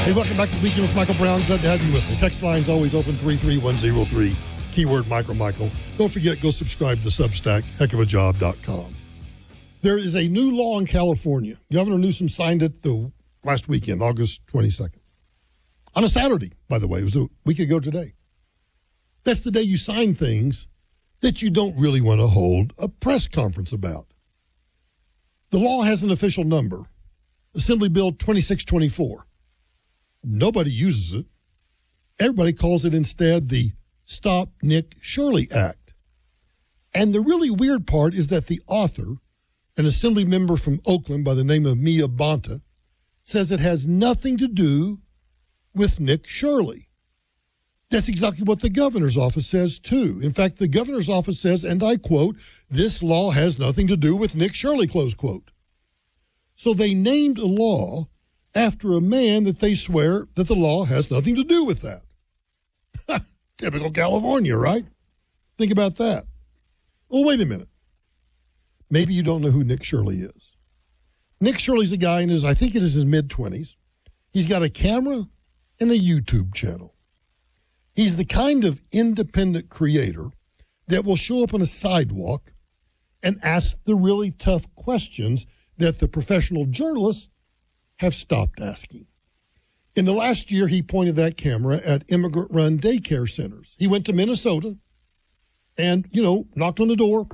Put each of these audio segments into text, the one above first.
Hey, welcome back to Weekend with Michael Brown. Glad to have you with me. Text line's always open, 33103. Keyword Michael. Don't forget, go subscribe to Substack, heckofajob.com. There is a new law in California. Governor Newsom signed it the last weekend, August 22nd. On a Saturday, by the way. It was a week ago today. That's the day you sign things that you don't really want to hold a press conference about. The law has an official number, Assembly Bill 2624. Nobody uses it. Everybody calls it instead the Stop Nick Shirley Act. And the really weird part is that the author, an assembly member from Oakland by the name of Mia Bonta, says it has nothing to do with Nick Shirley. That's exactly what the governor's office says, too. In fact, the governor's office says, and I quote, "This law has nothing to do with Nick Shirley," close quote. So they named a law after a man that they swear that the law has nothing to do with that. Typical California, right? Think about that. Well, wait a minute. Maybe you don't know who Nick Shirley is. Nick Shirley's a guy in his, I think it is his mid-20s. He's got a camera and a YouTube channel. He's the kind of independent creator that will show up on a sidewalk and ask the really tough questions that the professional journalists have stopped asking. In the last year, he pointed that camera at immigrant-run daycare centers. He went to Minnesota and, knocked on the door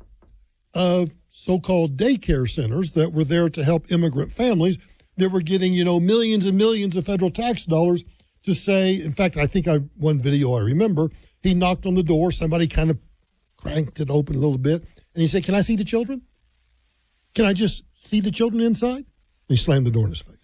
of so-called daycare centers that were there to help immigrant families that were getting, millions and millions of federal tax dollars to say, in fact, I think one video I remember, he knocked on the door, somebody kind of cranked it open a little bit, and he said, "Can I see the children? Can I just see the children inside?" And he slammed the door in his face.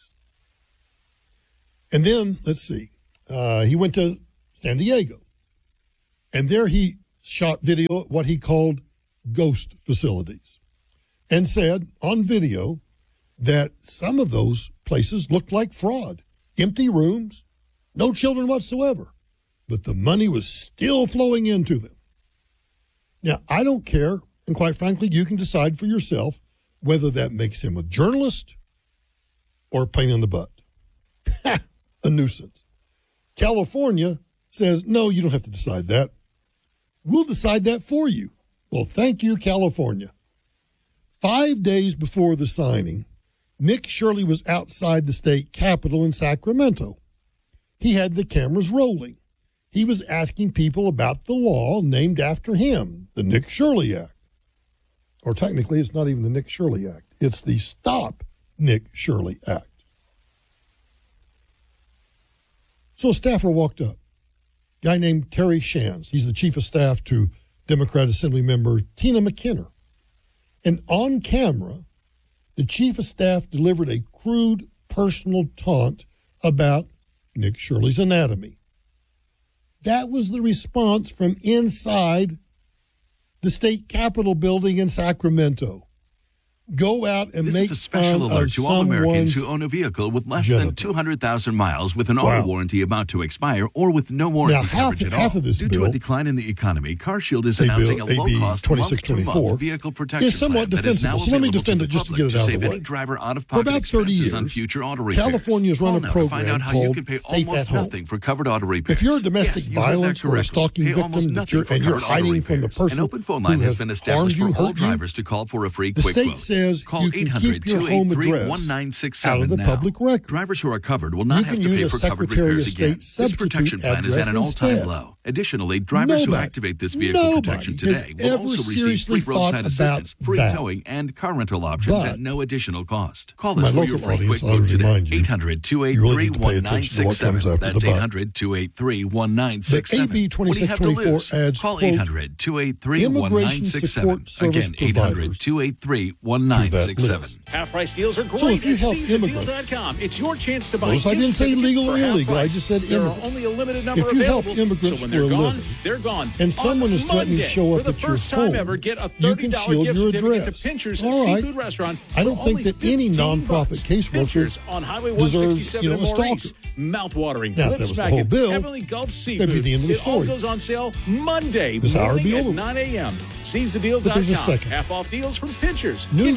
And then, let's see, he went to San Diego, and there he shot video at what he called ghost facilities and said on video that some of those places looked like fraud, empty rooms, no children whatsoever, but the money was still flowing into them. Now, I don't care, and quite frankly, you can decide for yourself whether that makes him a journalist or a pain in the butt. A nuisance. California says, no, you don't have to decide that. We'll decide that for you. Well, thank you, California. 5 days before the signing, Nick Shirley was outside the state capitol in Sacramento. He had the cameras rolling. He was asking people about the law named after him, the Nick Shirley Act. Or technically, it's not even the Nick Shirley Act. It's the Stop Nick Shirley Act. So a staffer walked up, a guy named Terry Shands. He's the chief of staff to Democrat Assembly member Tina McKinnon. And on camera, the chief of staff delivered a crude personal taunt about Nick Shirley's anatomy. That was the response from inside the state capitol building in Sacramento. Go out and this make is a special fun alert of to all Americans someone's who own a vehicle with less genital. than 200,000 miles with an auto warranty about to expire or with no warranty Now, coverage at all. half of this Due bill, to a decline in the economy, CarShield is AB announcing a low-cost 2624 month-to-month vehicle protection is somewhat plan that is now defensible. So let me available to defend the it just to public get it to out of save the way. any driver For out-of-pocket about 30 expenses on years, future auto repairs. California's run Call a now to find program out how you called can pay Safe almost at Home. nothing for covered auto repairs. If you're a domestic Yes, you heard that violence or a correctly. stalking Pay victim almost that nothing for and you're covered auto hiding from the repairs. person An open phone line who has has been harmed established you, for all hurt you, drivers to call for a free the quick state quote. says Call you can keep your home address 800-283-1967 out of the now. public record. Drivers who are covered will not You have can to use pay a for covered Secretary of repairs again. State This protection substitute plan is at an address all-time instead. low. Additionally, drivers who Nobody activate this vehicle protection today will ever also receive seriously free roadside thought assistance, about free that. towing, and car rental options But at no additional cost. Call my us for your local free quick audience, I quote today. remind you, 800-283-1967. you really need to pay attention to what comes after That's the but. 800-283-1967. But AB What do you have to 2624 lose? adds, Call quote, 800-283-1967. Again, providers 800-283-1967. Half-price deals are great So if you at help SeizeTheDeal.com. It's your chance to buy Notice I gift didn't say certificates legal or for half illegal. I price. just said There are immigrant. only a limited number If you help available, immigrants so when for they're a gone, living, they're gone. and someone On is threatening to Monday, show up for the at your first time home, ever, get a you can $30 shield gift your certificate address. to Pinchers All right. Seafood Restaurant. I don't for think only that any $15. nonprofit caseworker Pinchers on Highway deserves, 167 in a stalker. Maurice. Mouth-watering, Now, if that was the whole lip-smacking, bill, Heavenly Gulf Seafood. that'd be the end of the It all story. goes on sale Monday This hour would morning be at over. 9 a.m. But there's a SeizeTheDeal.com. second. Half-off deals from Pinchers. News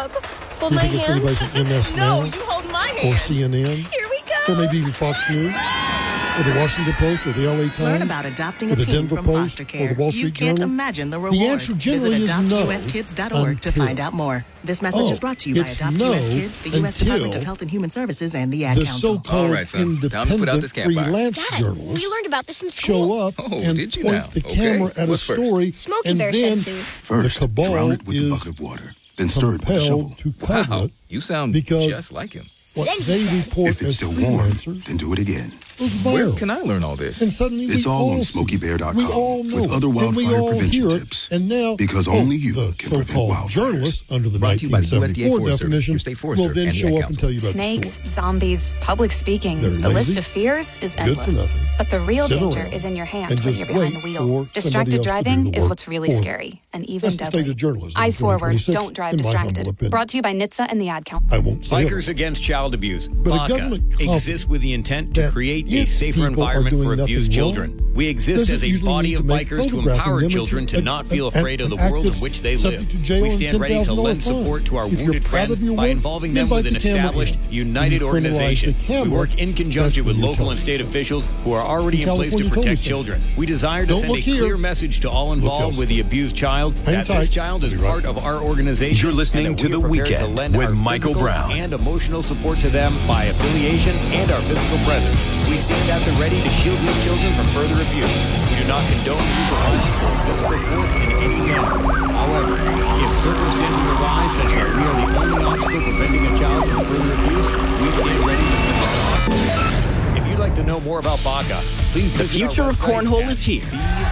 up. Hold You my think it's hand. anybody from MS Now hold my or CNN Here we or go. maybe even Fox News or the Washington Post or the LA Times? Learn about adopting or a the teen Denver from Post foster care. or the Wall Street You can't Journal? imagine the reward. The answer generally Visit is no. adoptuskids.org to until- find out more. This message is brought to you by it's Adopt no US Kids, the U.S. Department of until Health and Human Services, and the Ad the Council. so-called All right, son. Time to put out this independent campfire. freelance Dad, journalists we learned about this in school. show up Oh, and did you point now? the Okay. camera at What's a first? story, Smokey and Bear then said to. the cabal is of water. been stirred with a shovel. compelled to cover Wow, it you sound because just like him. what they report If it's as still warm, freelancers then do it again. was Where viral. can I learn all this? And suddenly It's we all on see it. SmokeyBear.com We all know with other it, and we wildfire all prevention hear it. tips. And now, Because only you the can prevent so-called wildfires. journalists under the Brought to you by the USDA 1974 Forest Service, definition your state forester, will then and the show Ad up and Council. tell you about Snakes, the story. zombies, public speaking. They're The list lazy, of fears is good for endless. nothing, But the real sit danger around, is in your hand and when just you're behind the wait wheel. for somebody Distracted else to do driving the is work what's really for them. scary and even That's the state deadly. of journalism Eyes in forward, 2026, don't drive in my humble distracted. opinion. Brought to you by NHTSA and the Ad Council. I won't say Bikers it. Against Child Abuse, But a BACA, government company exists with the intent to that create a if safer people are environment doing for nothing abused wrong, children. We exist doesn't as a usually body need of to make bikers to photographing empower them children to and- not feel and- afraid of the and world in active which they live. subject to jail We and stand ready to $10,000 lend support to our fine. If you're wounded proud friends of your by work, involving then them with an invite the camera established, in. united When you criminalize organization. the camera, We work in conjunction that's with when local you're and state telling officials who are already in place to California told me protect so. children. We desire to Don't send a look here. clear message to all involved elsewhere. with the abused child Hang that this tight. child is We'll be right part of our organization. You're listening and that to we The are prepared to Weekend lend with our Michael physical Brown. and emotional support to them by affiliation and our physical presence. We stand at the ready to shield these children from further abuse. We do not condone the use of violence or physical force in any manner. However, if circumstances arise such that we are the only obstacle preventing a child from further abuse, we stand ready to prevent the conflict. If you'd like to know more about BACA, please The visit future our of website cornhole at is here.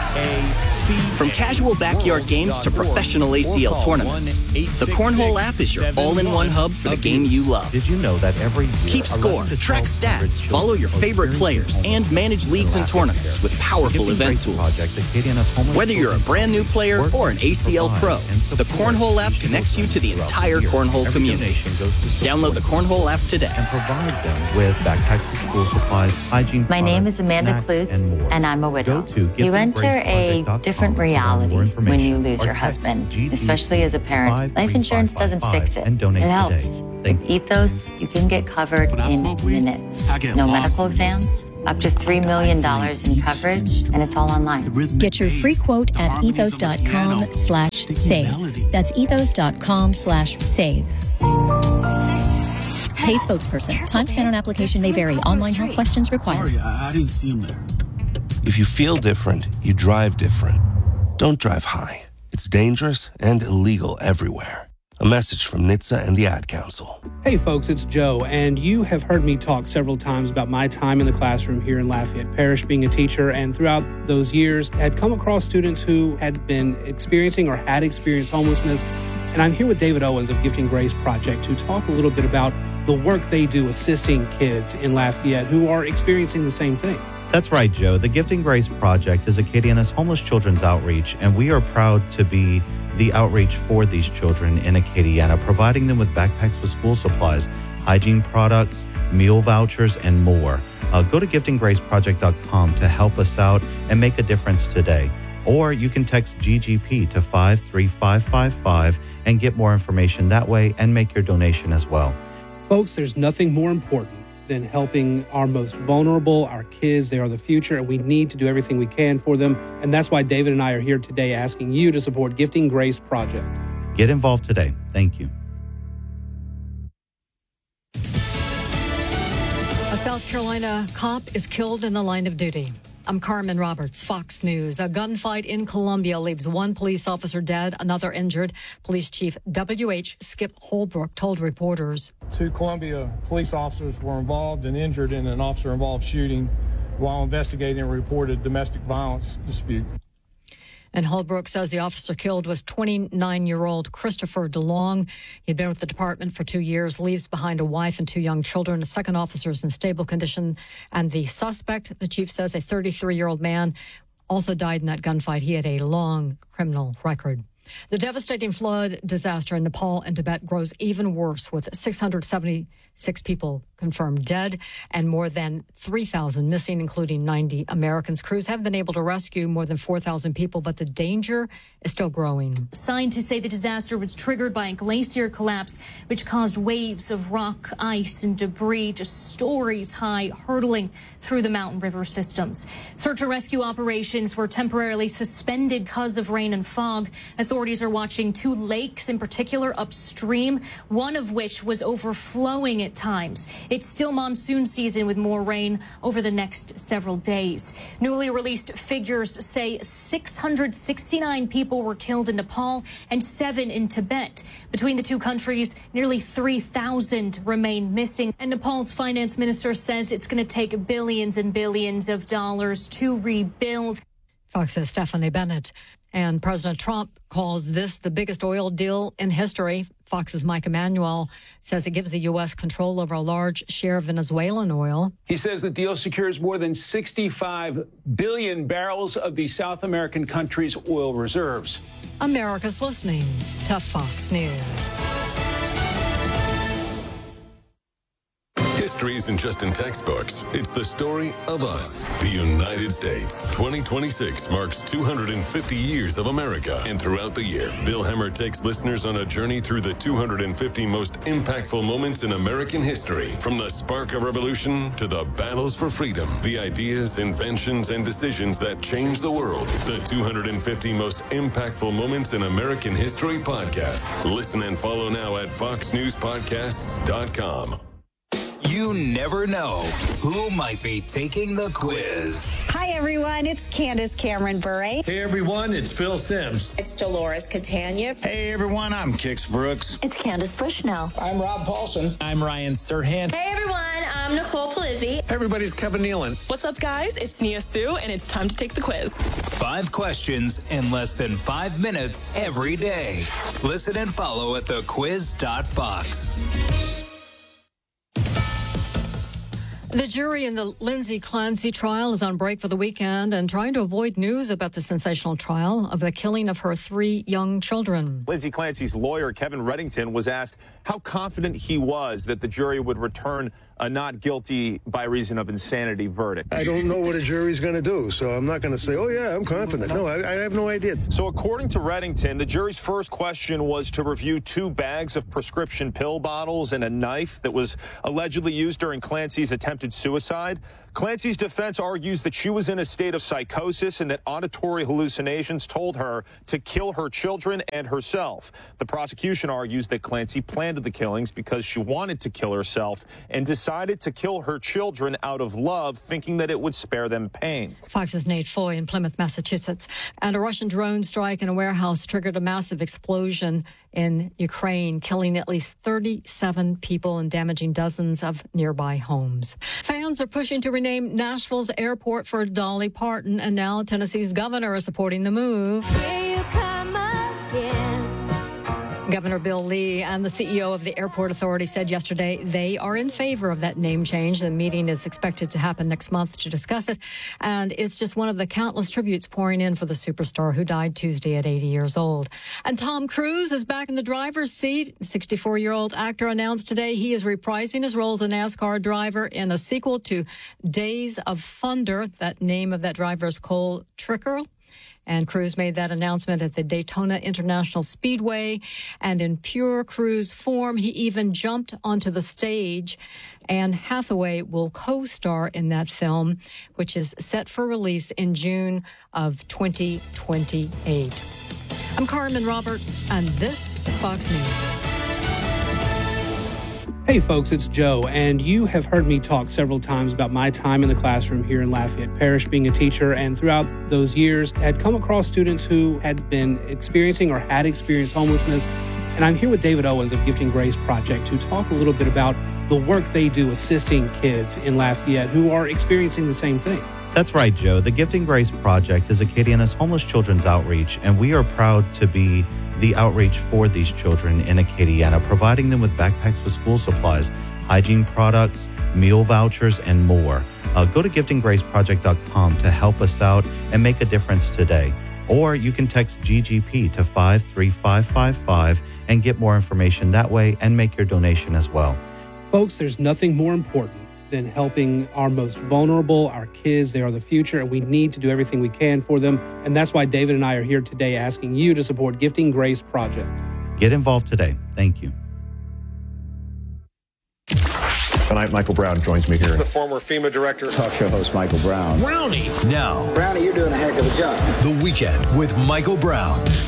BACA. From casual backyard games to professional ACL tournaments, the Cornhole app is your all-in-one hub for the game you love. Did you know that every year Keep score, track stats, follow your favorite players, and manage leagues and tournaments with powerful event tools. Whether you're a brand new player or an ACL pro, the Cornhole app connects you to the entire Cornhole community. Download the Cornhole app today. And provide them with backpacks, school supplies, hygiene My name is products, Amanda snacks, Klutz, and I'm a widow. You enter a different reality when you lose your husband, especially as a parent. Life insurance doesn't fix it. It helps. With Ethos, you can get covered in minutes. No medical exams, up to $3 million in coverage, and it's all online. Get your free quote at ethos.com/save. That's ethos.com/save. Paid spokesperson. Time spent on application may vary. Online health questions required. Sorry, I didn't see him there. If you feel different, you drive different. Don't drive high. It's dangerous and illegal everywhere. A message from NHTSA and the Ad Council. Hey folks, it's Joe, and you have heard me talk several times about my time in the classroom here in Lafayette Parish being a teacher, and throughout those years had come across students who had been experiencing or had experienced homelessness. And I'm here with David Owens of Gifting Grace Project to talk a little bit about the work they do assisting kids in Lafayette who are experiencing the same thing. That's right, Joe. The Gifting Grace Project is Acadiana's homeless children's outreach, and we are proud to be the outreach for these children in Acadiana, providing them with backpacks with school supplies, hygiene products, meal vouchers, and more. Go to giftinggraceproject.com to help us out and make a difference today. Or you can text GGP to 53555 and get more information that way and make your donation as well. Folks, there's nothing more important than helping our most vulnerable, our kids. They are the future, and we need to do everything we can for them. And that's why David and I are here today asking you to support Gifting Grace Project. Get involved today. Thank you. A South Carolina cop is killed in the line of duty. I'm Carmen Roberts, Fox News. A gunfight in Columbia leaves one police officer dead, another injured. Police Chief W.H. Skip Holbrook told reporters. 2 Columbia police officers were involved and injured in an officer-involved shooting while investigating a reported domestic violence dispute. And Holbrook says the officer killed was 29-year-old Christopher DeLong. He'd been with the department for 2 years, leaves behind a wife and 2 young children. A second officer is in stable condition. And the suspect, the chief says, a 33-year-old man, also died in that gunfight. He had a long criminal record. The devastating flood disaster in Nepal and Tibet grows even worse, with 676 people confirmed dead and more than 3,000 missing, including 90 Americans. Crews have been able to rescue more than 4,000 people, but the danger is still growing. Scientists say the disaster was triggered by a glacier collapse, which caused waves of rock, ice, and debris, just stories high, hurtling through the mountain river systems. Search and rescue operations were temporarily suspended because of rain and fog. Authorities are watching 2 lakes in particular upstream, one of which was overflowing at at times. It's still monsoon season with more rain over the next several days. Newly released figures say 669 people were killed in Nepal and 7 in Tibet. Between the two countries, nearly 3,000 remain missing. And Nepal's finance minister says it's going to take billions and billions of dollars to rebuild. Fox's Stephanie Bennett. And President Trump calls this the biggest oil deal in history. Fox's Mike Emanuel says it gives the U.S. control over a large share of Venezuelan oil. He says the deal secures more than 65 billion barrels of the South American country's oil reserves. America's listening to Fox News. History isn't just in textbooks. It's the story of us, the United States. 2026 marks 250 years of America. And throughout the year, Bill Hemmer takes listeners on a journey through the 250 most impactful moments in American history. From the spark of revolution to the battles for freedom, the ideas, inventions, and decisions that changed the world. The 250 most impactful moments in American history podcast. Listen and follow now at foxnewspodcasts.com. You never know who might be taking the quiz. Hi, everyone. It's Candace Cameron Bure. Hey, everyone. It's Phil Sims. It's Dolores Catania. Hey, everyone. I'm Kix Brooks. It's Candace Bushnell. I'm Rob Paulson. I'm Ryan Serhant. Hey, everyone. I'm Nicole Palizzi. Hey, everybody's Kevin Nealon. What's up, guys? It's Nia Sue, and it's time to take the quiz. 5 questions in less than 5 minutes every day. Listen and follow at thequiz.fox. The jury in the Lindsay Clancy trial is on break for the weekend and trying to avoid news about the sensational trial of the killing of her 3 young children. Lindsay Clancy's lawyer, Kevin Reddington, was asked how confident he was that the jury would return a not guilty by reason of insanity verdict. I don't know what a jury's going to do, so I'm not going to say, oh, yeah, I'm confident. No, I have no idea. So according to Reddington, the jury's first question was to review 2 bags of prescription pill bottles and a knife that was allegedly used during Clancy's attempted suicide. Clancy's defense argues that she was in a state of psychosis and that auditory hallucinations told her to kill her children and herself. The prosecution argues that Clancy planned the killings because she wanted to kill herself and decided to kill her children out of love, thinking that it would spare them pain. Fox's Nate Foy in Plymouth, Massachusetts. And a Russian drone strike in a warehouse triggered a massive explosion in Ukraine, killing at least 37 people and damaging dozens of nearby homes. Fans are pushing to rename Nashville's airport for Dolly Parton, and now Tennessee's governor is supporting the move. Here you come again. Governor Bill Lee and the CEO of the airport authority said yesterday they are in favor of that name change. The meeting is expected to happen next month to discuss it. And it's just one of the countless tributes pouring in for the superstar who died Tuesday at 80 years old. And Tom Cruise is back in the driver's seat. The 64-year-old actor announced today he is reprising his role as a NASCAR driver in a sequel to Days of Thunder. That name of that driver is Cole Trickle. And Cruise made that announcement at the Daytona International Speedway. And in pure Cruise form, he even jumped onto the stage. Anne Hathaway will co-star in that film, which is set for release in June of 2028. I'm Carmen Roberts, and this is Fox News. Hey folks, it's Joe, and you have heard me talk several times about my time in the classroom here in Lafayette Parish being a teacher, and throughout those years had come across students who had been experiencing or had experienced homelessness. And I'm here with David Owens of Gifting Grace Project to talk a little bit about the work they do assisting kids in Lafayette who are experiencing the same thing. That's right, Joe. The Gifting Grace Project is Acadiana's homeless children's outreach, and we are proud to be the outreach for these children in Acadiana, providing them with backpacks with school supplies, hygiene products, meal vouchers, and more. Go to giftinggraceproject.com to help us out and make a difference today. Or you can text GGP to 53555 and get more information that way and make your donation as well. Folks, there's nothing more important than helping our most vulnerable, our kids. They are the future, and we need to do everything we can for them. And that's why David and I are here today asking you to support Gifting Grace Project. Get involved today. Thank you. Tonight, Michael Brown joins me here. The former FEMA director. Talk show host Michael Brown. Brownie. Now. Brownie, you're doing a heck of a job. The Weekend with Michael Brown.